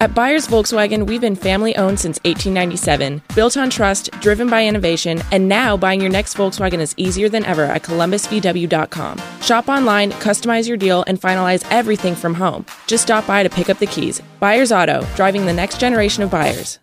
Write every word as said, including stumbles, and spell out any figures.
At Byers Volkswagen, we've been family-owned since eighteen ninety-seven, built on trust, driven by innovation, and now buying your next Volkswagen is easier than ever at columbus v w dot com. Shop online, customize your deal, and finalize everything from home. Just stop by to pick up the keys. Byers Auto, driving the next generation of buyers.